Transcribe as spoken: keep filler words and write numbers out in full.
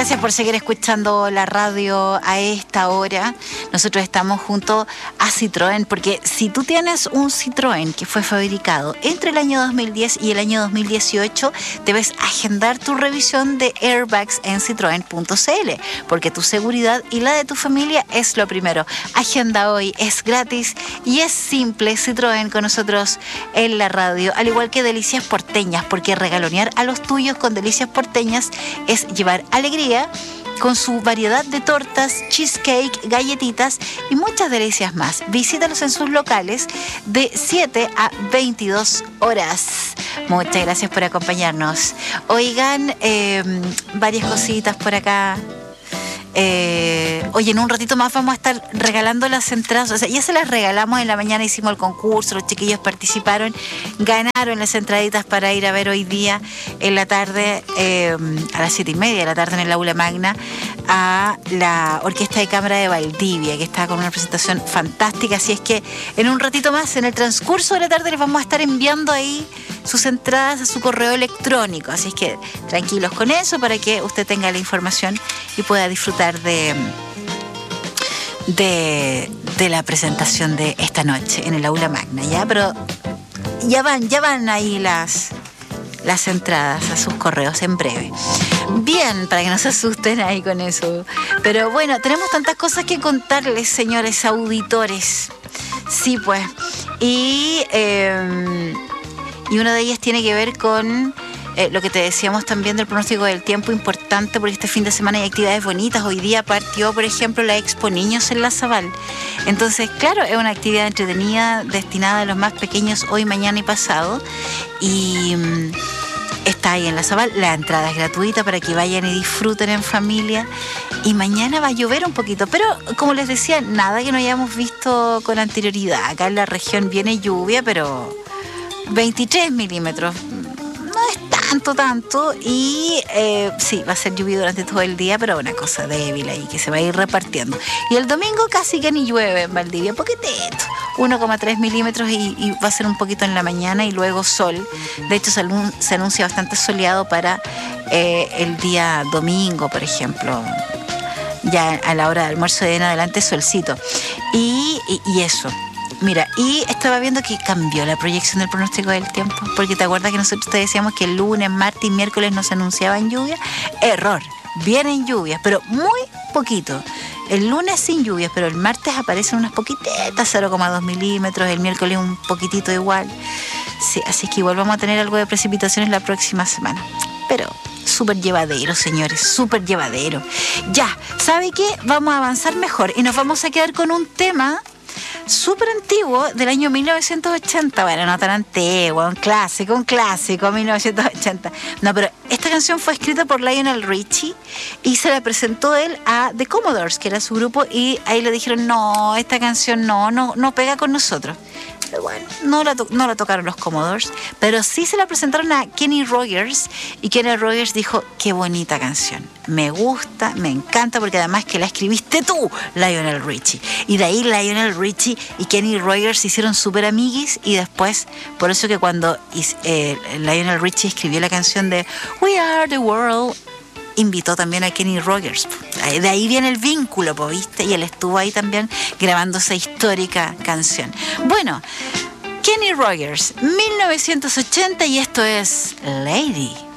Gracias por seguir escuchando la radio a esta hora. Nosotros estamos junto a Citroën, porque si tú tienes un Citroën que fue fabricado entre el año dos mil diez y el año dos mil dieciocho, debes agendar tu revisión de airbags en citroen punto c l, porque tu seguridad y la de tu familia es lo primero. Agenda hoy, es gratis y es simple. Citroën con nosotros en la radio, al igual que Delicias Porteñas, porque regalonear a los tuyos con Delicias Porteñas es llevar alegría con su variedad de tortas, cheesecake, galletitas y muchas delicias más. Visítalos en sus locales de siete a veintidós horas. Muchas gracias por acompañarnos. Oigan, eh, varias cositas por acá. Eh, oye, en un ratito más vamos a estar regalando las entradas. O sea, ya se las regalamos en la mañana, hicimos el concurso, los chiquillos participaron, ganaron las entraditas para ir a ver hoy día en la tarde, eh, a las siete y media de la tarde en el aula magna, a la Orquesta de Cámara de Valdivia, que está con una presentación fantástica. Así es que en un ratito más, en el transcurso de la tarde, les vamos a estar enviando ahí sus entradas a su correo electrónico. Así es que tranquilos con eso para que usted tenga la información y pueda disfrutar de, de, de la presentación de esta noche en el aula magna, ¿ya? Pero ya van, ya van ahí las, las entradas a sus correos en breve. Bien, para que no se asusten ahí con eso. Pero bueno, tenemos tantas cosas que contarles, señores auditores. Sí, pues. Y, eh, y una de ellas tiene que ver con Eh, lo que te decíamos también del pronóstico del tiempo, importante porque este fin de semana hay actividades bonitas. Hoy día partió, por ejemplo, la Expo Niños en La Zabal. Entonces, claro, es una actividad entretenida destinada a los más pequeños hoy, mañana y pasado. Y mmm, está ahí en La Zabal. La entrada es gratuita para que vayan y disfruten en familia. Y mañana va a llover un poquito, pero como les decía, nada que no hayamos visto con anterioridad. Acá en la región viene lluvia, pero veintitrés milímetros. No es tanto, tanto, y eh, sí, va a ser lluvia durante todo el día, pero una cosa débil ahí que se va a ir repartiendo. Y el domingo casi que ni llueve en Valdivia, poquitito, uno coma tres milímetros y, y va a ser un poquito en la mañana y luego sol. De hecho, se, anun- se anuncia bastante soleado para eh, el día domingo, por ejemplo. Ya a la hora de almuerzo de en adelante, solcito. Y, y, y eso. Mira, y estaba viendo que cambió la proyección del pronóstico del tiempo, porque te acuerdas que nosotros te decíamos que el lunes, martes y miércoles nos anunciaban lluvia. Error, vienen lluvias, pero muy poquito. El lunes sin lluvias, pero el martes aparecen unas poquitetas, cero coma dos milímetros, el miércoles un poquitito igual. Sí, así que igual vamos a tener algo de precipitaciones la próxima semana. Pero súper llevadero, señores, súper llevadero. Ya, ¿sabe qué? Vamos a avanzar mejor y nos vamos a quedar con un tema súper antiguo del año mil novecientos ochenta. Bueno, no tan antiguo, un clásico, un clásico, mil novecientos ochenta. No, pero esta canción fue escrita por Lionel Richie y se la presentó él a The Commodores, que era su grupo, y ahí le dijeron, no, esta canción no, no, no pega con nosotros. Pero bueno, no la, to- no la tocaron los Commodores, pero sí se la presentaron a Kenny Rogers, y Kenny Rogers dijo, qué bonita canción, me gusta, me encanta, porque además que la escribiste tú, Lionel Richie. Y de ahí Lionel Richie y Kenny Rogers se hicieron súper amiguis, y después, por eso que cuando eh, Lionel Richie escribió la canción de We Are the World, invitó también a Kenny Rogers. De ahí viene el vínculo, ¿viste? Y él estuvo ahí también grabando esa histórica canción. Bueno, Kenny Rogers, mil novecientos ochenta, y esto es Lady.